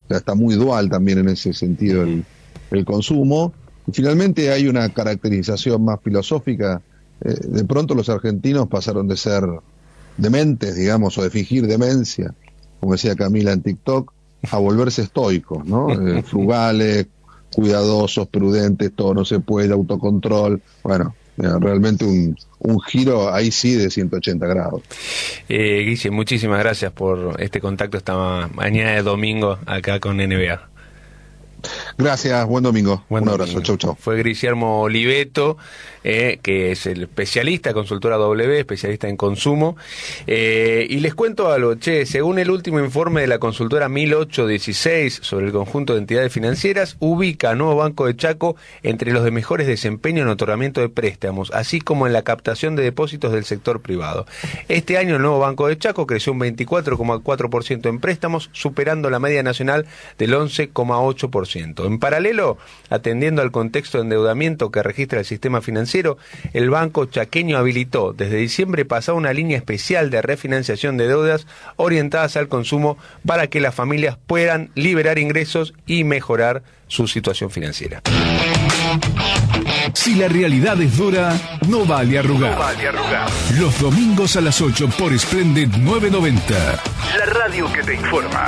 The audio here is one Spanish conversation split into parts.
sea, está muy dual también en ese sentido el consumo. Y finalmente hay una caracterización más filosófica. De pronto los argentinos pasaron de ser dementes, digamos, o de fingir demencia, como decía Camila en TikTok, a volverse estoicos, ¿no? Frugales, cuidadosos, prudentes, todo no se puede, autocontrol. Bueno, realmente un giro ahí sí de 180 grados. Guille, muchísimas gracias por este contacto esta mañana de domingo acá con NBA. Gracias, buen domingo. Un abrazo, chau, chau. Fue Guillermo Oliveto, que es el especialista, consultora W, especialista en consumo. Y les cuento algo, según el último informe de la consultora 1816 sobre el conjunto de entidades financieras, ubica a Nuevo Banco de Chaco entre los de mejores desempeños en otorgamiento de préstamos, así como en la captación de depósitos del sector privado. Este año el Nuevo Banco de Chaco creció un 24,4% en préstamos, superando la media nacional del 11,8%. En paralelo, atendiendo al contexto de endeudamiento que registra el sistema financiero, el Banco Chaqueño habilitó desde diciembre pasado una línea especial de refinanciación de deudas orientadas al consumo para que las familias puedan liberar ingresos y mejorar su situación financiera. Si la realidad es dura, no vale arrugar. Los domingos a las 8 por Splendid 990. La radio que te informa.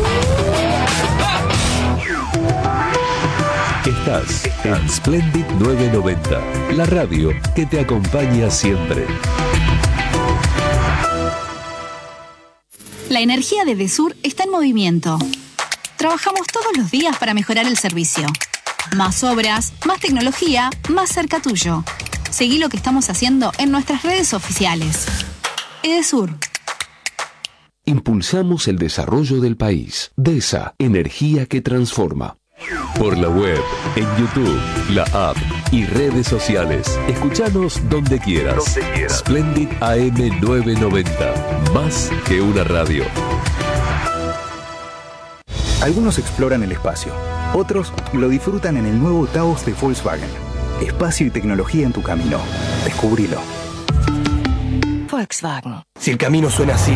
Estás en Splendid 990, la radio que te acompaña siempre. La energía de Edesur está en movimiento. Trabajamos todos los días para mejorar el servicio. Más obras, más tecnología, más cerca tuyo. Seguí lo que estamos haciendo en nuestras redes oficiales. Edesur. Impulsamos el desarrollo del país. DESA, energía que transforma. Por la web, en YouTube, la app y redes sociales. Escuchanos donde quieras. Splendid AM 990. Más que una radio. Algunos exploran el espacio. Otros lo disfrutan en el nuevo Taos de Volkswagen. Espacio y tecnología en tu camino. Descubrilo. Volkswagen. Si el camino suena así,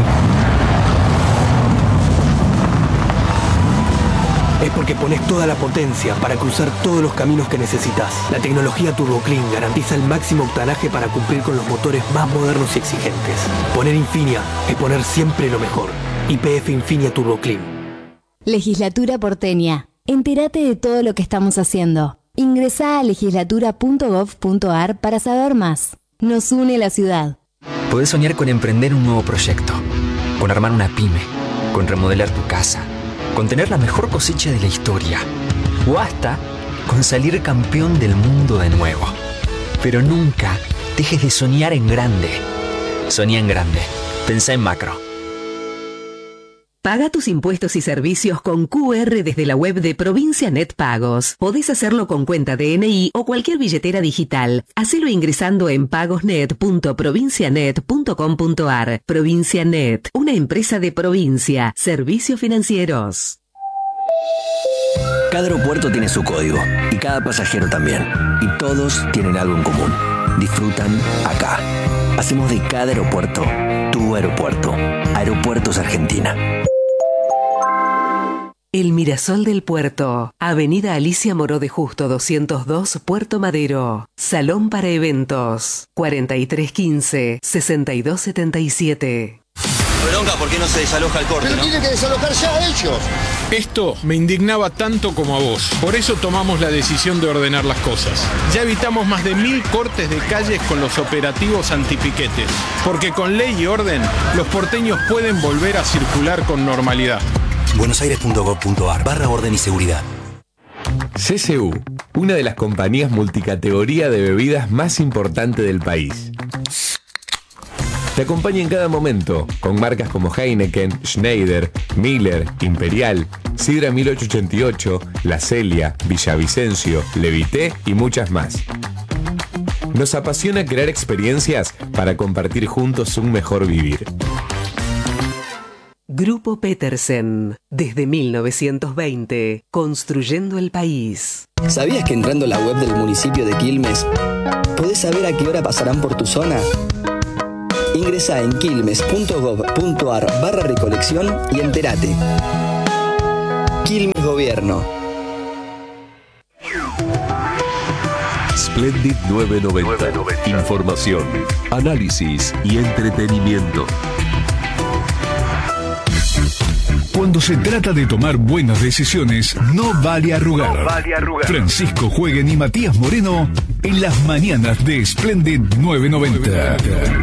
es porque pones toda la potencia para cruzar todos los caminos que necesitas. La tecnología Turbo Clean garantiza el máximo octanaje para cumplir con los motores más modernos y exigentes. Poner Infinia es poner siempre lo mejor. YPF Infinia Turbo Clean. Legislatura porteña. Entérate de todo lo que estamos haciendo. Ingresá a legislatura.gov.ar para saber más. Nos une la ciudad. Podés soñar con emprender un nuevo proyecto, con armar una pyme, con remodelar tu casa, con tener la mejor cosecha de la historia, o hasta con salir campeón del mundo de nuevo. Pero nunca dejes de soñar en grande. Soñá en grande. Pensá en macro. Paga tus impuestos y servicios con QR desde la web de Provincia Net Pagos. Podés hacerlo con cuenta DNI o cualquier billetera digital. Hacelo ingresando en pagosnet.provincianet.com.ar. Provincia Net, una empresa de provincia. Servicios financieros. Cada aeropuerto tiene su código y cada pasajero también. Y todos tienen algo en común. Disfrutan acá. Hacemos de cada aeropuerto tu aeropuerto. Aeropuertos Argentina. El Mirasol del Puerto, Avenida Alicia Moró de Justo 202, Puerto Madero. Salón para eventos, 4315-6277. Bronca, ¿por qué no se desaloja el corte? Pero ¿no? tiene que desalojar ya ellos. Esto me indignaba tanto como a vos. Por eso tomamos la decisión de ordenar las cosas. Ya evitamos más de 1000 cortes de calles con los operativos antipiquetes. Porque con ley y orden, los porteños pueden volver a circular con normalidad. buenosaires.gov.ar/orden y seguridad. CCU, una de las compañías multicategoría de bebidas más importantes del país. Te acompaña en cada momento, con marcas como Heineken, Schneider, Miller, Imperial, Sidra 1888, La Celia, Villavicencio, Levité y muchas más. Nos apasiona crear experiencias para compartir juntos un mejor vivir. Grupo Petersen, desde 1920, construyendo el país. ¿Sabías que entrando a la web del municipio de Quilmes, podés saber a qué hora pasarán por tu zona? Ingresá en quilmes.gov.ar/recolección y entérate. Quilmes Gobierno. Splendid 990. Información, análisis y entretenimiento. Cuando se trata de tomar buenas decisiones, no vale arrugar. Francisco Jueguen y Matías Moreno en las mañanas de Splendid 990.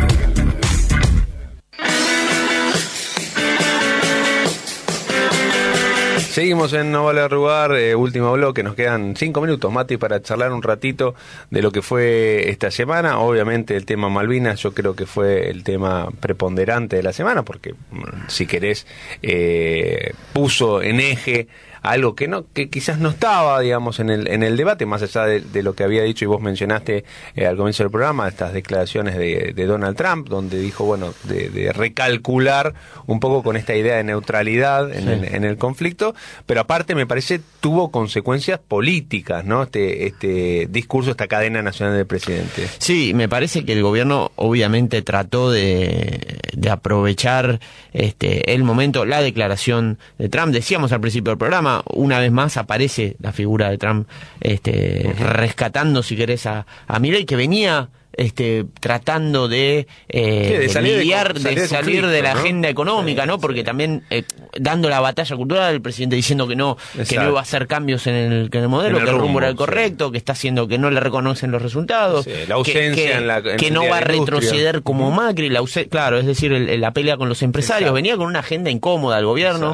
Seguimos en No Vale Arrugar, último bloque, nos quedan 5 minutos, Mati, para charlar un ratito de lo que fue esta semana. Obviamente el tema Malvinas yo creo que fue el tema preponderante de la semana, porque si querés puso en eje algo que quizás no estaba, digamos, en el debate, más allá de lo que había dicho y vos mencionaste al comienzo del programa, estas declaraciones de Donald Trump, donde dijo, bueno, de recalcular un poco con esta idea de neutralidad en el conflicto, pero aparte me parece tuvo consecuencias políticas, ¿no? Este discurso, esta cadena nacional del presidente. Sí, me parece que el gobierno obviamente trató de aprovechar el momento, la declaración de Trump. Decíamos al principio del programa, una vez más aparece la figura de Trump rescatando, si querés, a Milei, que venía tratando de salir de la agenda económica, ¿no? Porque también dando la batalla cultural, el presidente diciendo que no iba a hacer cambios en el modelo, que el rumbo era el correcto, que está haciendo que no le reconocen los resultados, la ausencia que no va a retroceder como Macri, claro, es decir, la pelea con los empresarios. Venía con una agenda incómoda al gobierno,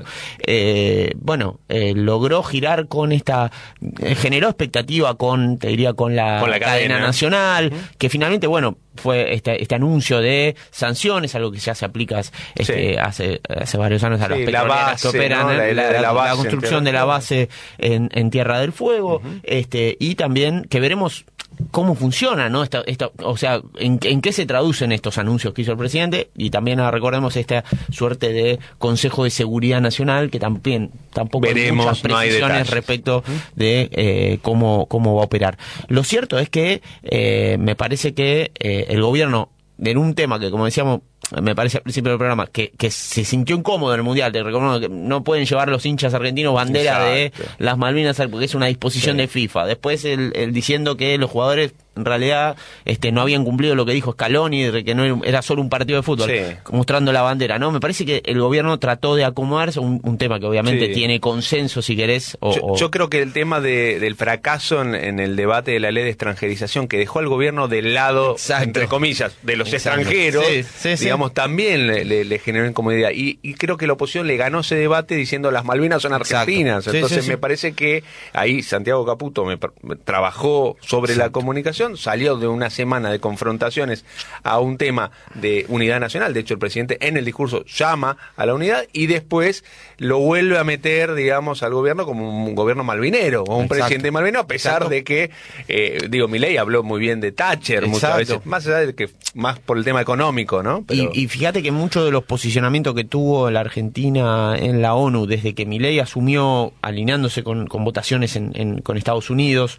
logró girar con generó expectativa con la cadena nacional, que finalmente fue este anuncio de sanciones, algo que ya se aplica hace varios años a las petroleras que operan, ¿no? la construcción de la base en Tierra del Fuego, y también que veremos cómo funciona, ¿no? O sea, en qué se traducen estos anuncios que hizo el presidente, y también recordemos esta suerte de Consejo de Seguridad Nacional, que tampoco hay muchas precisiones respecto de cómo va a operar. Lo cierto es que me parece que el gobierno, en un tema que, como decíamos, me parece al principio del programa, que se sintió incómodo en el Mundial, te recuerdo que no pueden llevar los hinchas argentinos bandera de las Malvinas, porque es una disposición de FIFA. Después el diciendo que los jugadores en realidad no habían cumplido lo que dijo Scaloni, de que no era solo un partido de fútbol, mostrando la bandera, ¿no? Me parece que el gobierno trató de acomodarse un tema que obviamente tiene consenso, si querés. Yo creo que el tema del fracaso en el debate de la ley de extranjerización, que dejó al gobierno del lado, entre comillas, de los extranjeros, digamos, también le generó incomodidad. Y creo que la oposición le ganó ese debate diciendo las Malvinas son argentinas. Entonces me parece que ahí Santiago Caputo trabajó sobre la comunicación, salió de una semana de confrontaciones a un tema de unidad nacional. De hecho, el presidente en el discurso llama a la unidad y después lo vuelve a meter, digamos, al gobierno como un gobierno malvinero o un presidente malvinero, a pesar de que, Milei habló muy bien de Thatcher muchas veces, más allá de que más por el tema económico, ¿no? Pero... Y fíjate que muchos de los posicionamientos que tuvo la Argentina en la ONU desde que Milei asumió, alineándose con votaciones con Estados Unidos,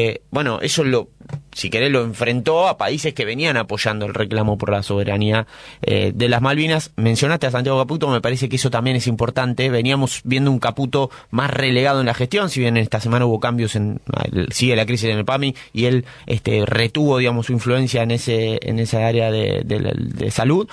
eso si querés, lo enfrentó a países que venían apoyando el reclamo por la soberanía de las Malvinas. Mencionaste a Santiago Caputo, me parece que eso también es importante. Veníamos viendo un Caputo más relegado en la gestión, si bien esta semana hubo cambios, sigue la crisis en el PAMI, y él retuvo, digamos, su influencia en esa área de salud.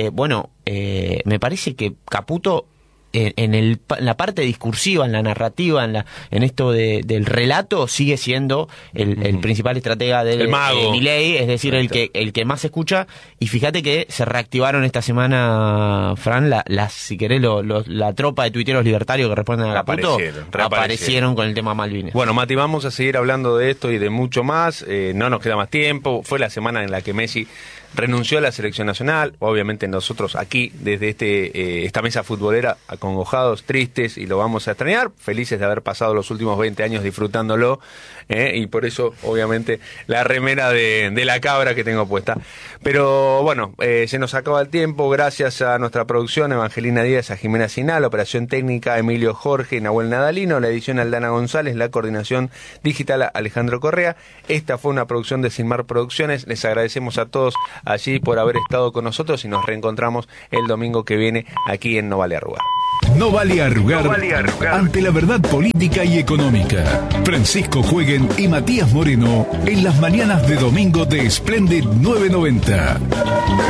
Me parece que Caputo, en la parte discursiva, en la narrativa, en esto del relato, sigue siendo el principal estratega del Milei, es decir, el que más escucha. Y fíjate que se reactivaron esta semana, Fran, si querés, la tropa de tuiteros libertarios que responden a Caputo aparecieron con el tema Malvinas. Bueno, Mati, vamos a seguir hablando de esto y de mucho más. No nos queda más tiempo. Fue la semana en la que Messi renunció a la selección nacional. Obviamente nosotros aquí, desde esta mesa futbolera, acongojados, tristes, y lo vamos a extrañar, felices de haber pasado los últimos 20 años disfrutándolo, y por eso, obviamente, la remera de la cabra que tengo puesta. Pero bueno, se nos acaba el tiempo. Gracias a nuestra producción, Evangelina Díaz, a Jimena Sinal, operación técnica, Emilio Jorge, Nahuel Nadalino, la edición Aldana González, la coordinación digital Alejandro Correa. Esta fue una producción de Sinmar Producciones. Les agradecemos a todos allí por haber estado con nosotros y nos reencontramos el domingo que viene aquí en No Vale Arrugar. No vale arrugar, ante la verdad política y económica. Francisco Jueguen y Matías Moreno en las mañanas de domingo de Splendid 990.